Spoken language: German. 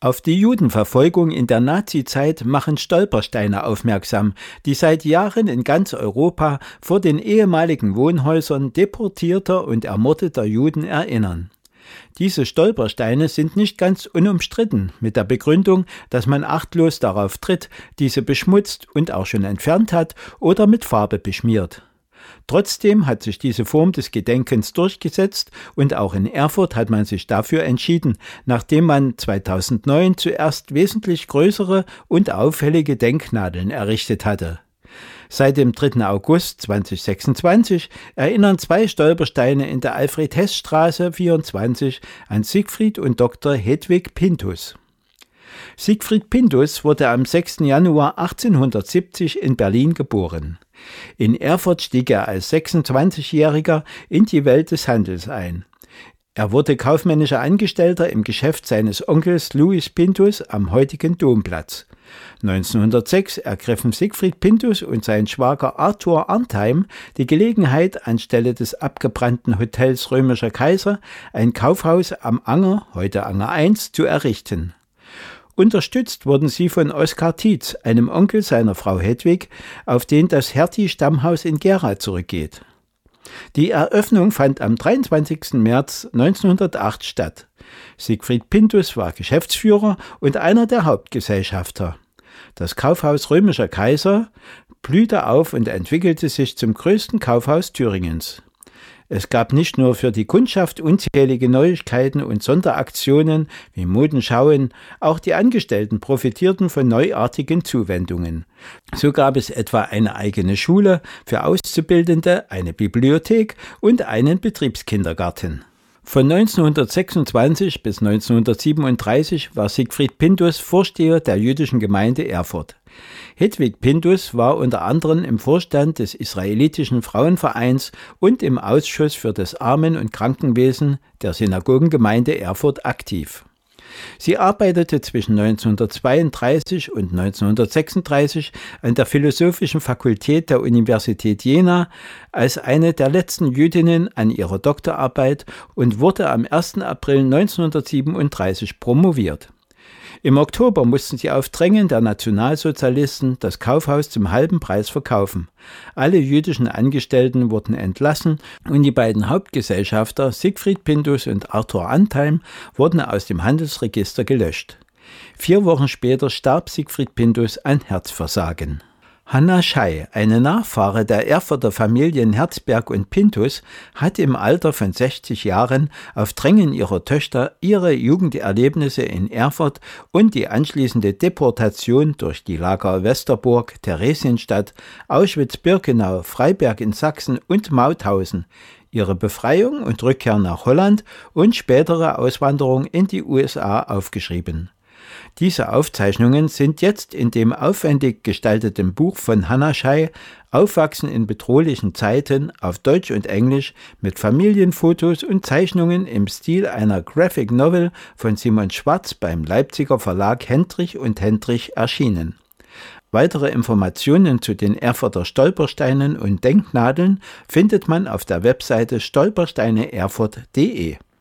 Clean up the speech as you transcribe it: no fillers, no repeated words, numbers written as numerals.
Auf die Judenverfolgung in der Nazizeit machen Stolpersteine aufmerksam, die seit Jahren in ganz Europa vor den ehemaligen Wohnhäusern deportierter und ermordeter Juden erinnern. Diese Stolpersteine sind nicht ganz unumstritten, mit der Begründung, dass man achtlos darauf tritt, diese beschmutzt und auch schon entfernt hat oder mit Farbe beschmiert. Trotzdem hat sich diese Form des Gedenkens durchgesetzt und auch in Erfurt hat man sich dafür entschieden, nachdem man 2009 zuerst wesentlich größere und auffällige Denknadeln errichtet hatte. Seit dem 3. August 2026 erinnern 2 Stolpersteine in der Alfred-Hess-Straße 24 an Siegfried und Dr. Hedwig Pinthus. Siegfried Pinthus wurde am 6. Januar 1870 in Berlin geboren. In Erfurt stieg er als 26-Jähriger in die Welt des Handels ein. Er wurde kaufmännischer Angestellter im Geschäft seines Onkels Louis Pinthus am heutigen Domplatz. 1906 ergriffen Siegfried Pinthus und sein Schwager Arthur Arntheim die Gelegenheit, anstelle des abgebrannten Hotels Römischer Kaiser ein Kaufhaus am Anger, heute Anger 1, zu errichten. Unterstützt wurden sie von Oskar Tietz, einem Onkel seiner Frau Hedwig, auf den das Hertie-Stammhaus in Gera zurückgeht. Die Eröffnung fand am 23. März 1908 statt. Siegfried Pinthus war Geschäftsführer und einer der Hauptgesellschafter. Das Kaufhaus Römischer Kaiser blühte auf und entwickelte sich zum größten Kaufhaus Thüringens. Es gab nicht nur für die Kundschaft unzählige Neuigkeiten und Sonderaktionen wie Modenschauen, auch die Angestellten profitierten von neuartigen Zuwendungen. So gab es etwa eine eigene Schule für Auszubildende, eine Bibliothek und einen Betriebskindergarten. Von 1926 bis 1937 war Siegfried Pinthus Vorsteher der jüdischen Gemeinde Erfurt. Hedwig Pinthus war unter anderem im Vorstand des Israelitischen Frauenvereins und im Ausschuss für das Armen- und Krankenwesen der Synagogengemeinde Erfurt aktiv. Sie arbeitete zwischen 1932 und 1936 an der Philosophischen Fakultät der Universität Jena als eine der letzten Jüdinnen an ihrer Doktorarbeit und wurde am 1. April 1937 promoviert. Im Oktober mussten sie auf Drängen der Nationalsozialisten das Kaufhaus zum halben Preis verkaufen. Alle jüdischen Angestellten wurden entlassen und die beiden Hauptgesellschafter Siegfried Pinthus und Arthur Arntheim wurden aus dem Handelsregister gelöscht. 4 Wochen später starb Siegfried Pinthus an Herzversagen. Hanna Schey, eine Nachfahre der Erfurter Familien Herzberg und Pinthus, hat im Alter von 60 Jahren auf Drängen ihrer Töchter ihre Jugenderlebnisse in Erfurt und die anschließende Deportation durch die Lager Westerburg, Theresienstadt, Auschwitz-Birkenau, Freiberg in Sachsen und Mauthausen, ihre Befreiung und Rückkehr nach Holland und spätere Auswanderung in die USA aufgeschrieben. Diese Aufzeichnungen sind jetzt in dem aufwendig gestalteten Buch von Hanna Schey Aufwachsen in bedrohlichen Zeiten auf Deutsch und Englisch mit Familienfotos und Zeichnungen im Stil einer Graphic Novel von Simon Schwarz beim Leipziger Verlag Hendrich und Hendrich erschienen. Weitere Informationen zu den Erfurter Stolpersteinen und Denknadeln findet man auf der Webseite stolpersteineerfurt.de.